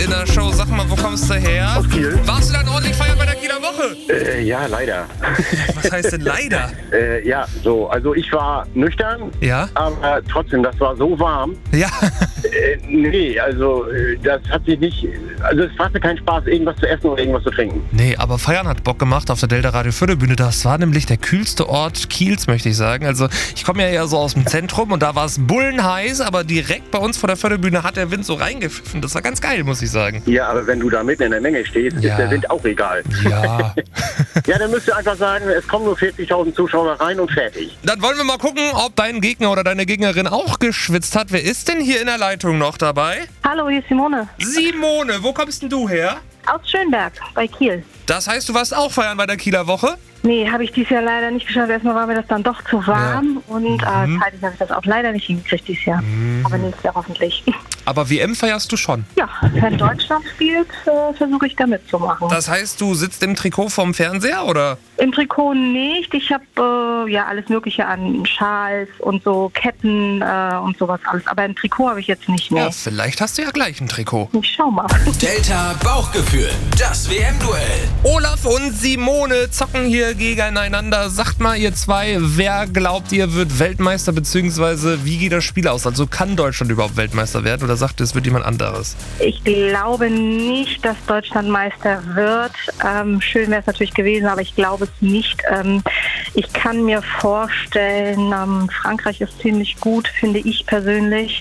in der Show. Sag mal, wo kommst du her? Aus Kiel. Warst du dann ordentlich feiern bei der Kieler Woche? Ja, leider. Was heißt denn leider? Ja, so. Also ich war nüchtern, Ja? aber trotzdem, das war so warm. Ja. Nee, also das hat sich nicht... Also es machte keinen Spaß, irgendwas zu essen oder irgendwas zu trinken. Nee, aber feiern hat Bock gemacht auf der Delta Radio Förderbühne. Das war nämlich der kühlste Ort Kiels, möchte ich sagen. Also ich komme ja eher so aus dem Zentrum und da war es bullenheiß, aber direkt bei uns vor der Förderbühne hat der Wind so reingepfiffen. Das war ganz geil, muss ich sagen. Ja, aber wenn du da mitten in der Menge stehst, Ja. ist der Wind auch egal. Ja. Ja, dann müsst ihr einfach sagen, es kommen nur 40.000 Zuschauer rein und fertig. Dann wollen wir mal gucken, ob dein Gegner oder deine Gegnerin auch geschwitzt hat. Wer ist denn hier in der Leitung noch dabei? Hallo, hier ist Simone. Simone, wo kommst denn du her? Aus Schönberg bei Kiel. Das heißt, du warst auch feiern bei der Kieler Woche? Nee, habe ich dieses Jahr leider nicht geschafft. Erstmal war mir das dann doch zu warm und zeitlich habe ich das auch leider nicht hingekriegt dieses Jahr. Aber nächstes Jahr hoffentlich. Aber WM feierst du schon. Ja, wenn Deutschland spielt, versuche ich da mitzumachen. Das heißt, du sitzt im Trikot vorm Fernseher, oder? Im Trikot nicht. Ich habe ja alles Mögliche an Schals und so Ketten und sowas alles. Aber ein Trikot habe ich jetzt nicht mehr. Ja, vielleicht hast du ja gleich ein Trikot. Ich schau mal. Delta Bauchgefühl, das WM-Duell. Olaf und Simone zocken hier gegeneinander. Sagt mal, ihr zwei, wer glaubt ihr wird Weltmeister, beziehungsweise wie geht das Spiel aus? Also kann Deutschland überhaupt Weltmeister werden oder sagt ihr, es wird jemand anderes? Ich glaube nicht, dass Deutschland Meister wird. Schön wäre es natürlich gewesen, aber ich glaube es nicht. Ich kann mir vorstellen, Frankreich ist ziemlich gut, finde ich persönlich.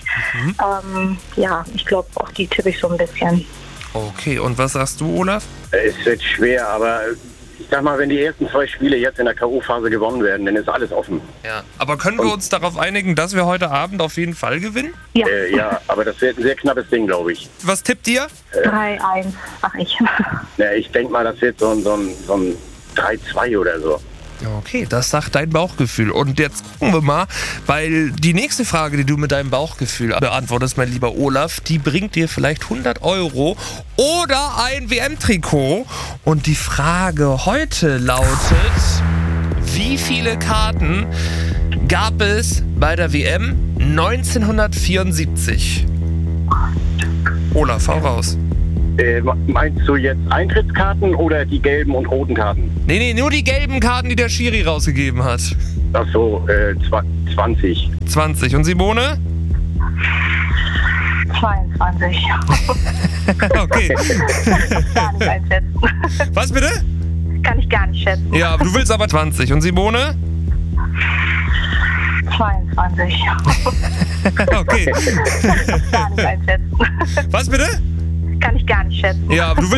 Ja, ich glaube, auch die tippe ich so ein bisschen. Okay, und was sagst du, Olaf? Es wird schwer, aber ich sag mal, wenn die ersten 2 Spiele jetzt in der K.O.-Phase gewonnen werden, dann ist alles offen. Ja. Aber können wir uns darauf einigen, dass wir heute Abend auf jeden Fall gewinnen? Ja, Ja, aber das wird ein sehr knappes Ding, glaube ich. Was tippt ihr? 3-1, sag ich. Ja, ich denke mal, das wird so ein 3-2 oder so. Okay, das sagt dein Bauchgefühl. Und jetzt gucken wir mal, weil die nächste Frage, die du mit deinem Bauchgefühl beantwortest, mein lieber Olaf, die bringt dir vielleicht 100 € oder ein WM-Trikot. Und die Frage heute lautet, wie viele Karten gab es bei der WM 1974? Olaf, hau raus. Meinst du jetzt Eintrittskarten oder die gelben und roten Karten? Nee, nur die gelben Karten, die der Schiri rausgegeben hat. Ach so, 20. 20. Und Simone? 22. Okay. Gar nicht einschätzen. Was bitte? Kann ich gar nicht schätzen. Ja, du willst aber 20. Und Simone? 22. Okay. Gar nicht einschätzen. Was bitte? Kann ich gar nicht schätzen. Ja, du willst